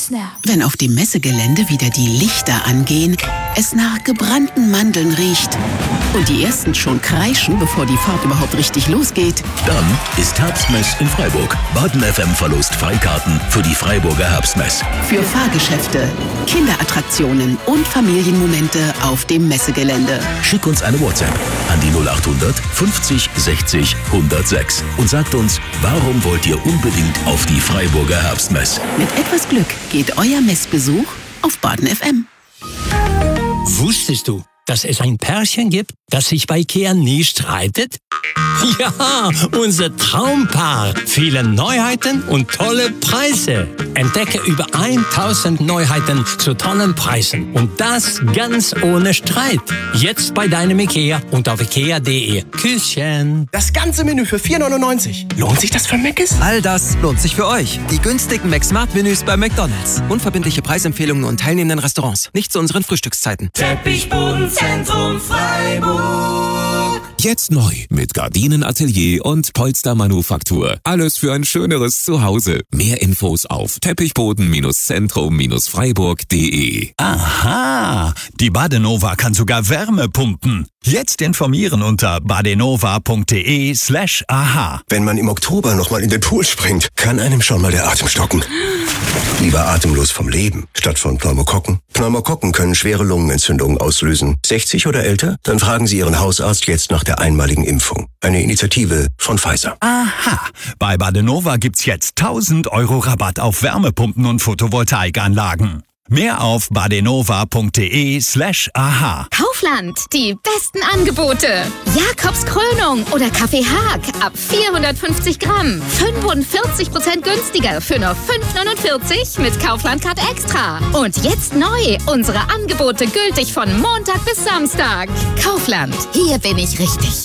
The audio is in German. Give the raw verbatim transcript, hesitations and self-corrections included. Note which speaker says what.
Speaker 1: Wenn auf dem Messegelände wieder die Lichter angehen, es nach gebrannten Mandeln riecht und die ersten schon kreischen, bevor die Fahrt überhaupt richtig losgeht,
Speaker 2: dann ist Herbstmess in Freiburg. Baden F M verlost Freikarten für die Freiburger Herbstmess.
Speaker 1: Für Fahrgeschäfte, Kinderattraktionen und Familienmomente auf dem Messegelände.
Speaker 2: Schick uns eine WhatsApp an die null achthundert fünfzig sechzig hundertsechs und sagt uns, warum wollt ihr unbedingt auf die Freiburger Herbstmess?
Speaker 1: Mit etwas Glück geht euer Messbesuch auf Baden F M.
Speaker 3: Wusstest du, dass es ein Pärchen gibt, das sich bei IKEA nie streitet? Ja, unser Traumpaar. Viele Neuheiten und tolle Preise. Entdecke über tausend Neuheiten zu tollen Preisen. Und das ganz ohne Streit. Jetzt bei deinem IKEA und auf ikea punkt de. Küsschen.
Speaker 4: Das ganze Menü für vier neunundneunzig. Lohnt sich das für Mc's?
Speaker 5: All das lohnt sich für euch. Die günstigen McSmart-Menüs bei McDonald's. Unverbindliche Preisempfehlungen und teilnehmenden Restaurants. Nicht zu unseren Frühstückszeiten.
Speaker 6: Teppichbodenzentrum Freiburg.
Speaker 7: Jetzt neu mit Gardinenatelier und Polstermanufaktur. Alles für ein schöneres Zuhause. Mehr Infos auf teppichboden-zentrum-freiburg punkt de.
Speaker 8: Aha, die Badenova kann sogar Wärme pumpen. Jetzt informieren unter badenova punkt de slash aha.
Speaker 9: Wenn man im Oktober nochmal in den Pool springt, kann einem schon mal der Atem stocken. Lieber atemlos vom Leben, statt von Pneumokokken. Pneumokokken können schwere Lungenentzündungen auslösen. sechzig oder älter? Dann fragen Sie Ihren Hausarzt jetzt nach der einmaligen Impfung. Eine Initiative von Pfizer.
Speaker 8: Aha, bei Badenova gibt's jetzt tausend Euro Rabatt auf Wärmepumpen und Photovoltaikanlagen. Mehr auf badenova punkt de slash aha.
Speaker 10: Kaufland, die besten Angebote. Jakobs Krönung oder Kaffee Haag ab vierhundertfünfzig Gramm. fünfundvierzig Prozent günstiger für nur fünf neunundvierzig mit Kaufland Card Extra. Und jetzt neu, unsere Angebote gültig von Montag bis Samstag. Kaufland, hier bin ich richtig.